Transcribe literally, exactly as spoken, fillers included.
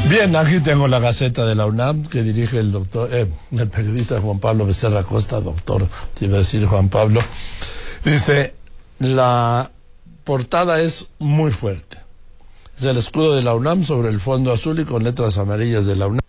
Bien, aquí tengo la Gaceta de la UNAM que dirige el doctor, eh, el periodista Juan Pablo Becerra Costa, doctor, te iba a decir Juan Pablo. Dice, la portada es muy fuerte. Es el escudo de la UNAM sobre el fondo azul y con letras amarillas de la UNAM.